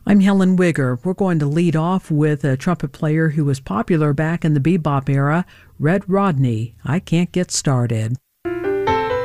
I'm Helen Wigger. We're going to lead off with a trumpet player who was popular back in the bebop era, Red Rodney. I Can't Get Started.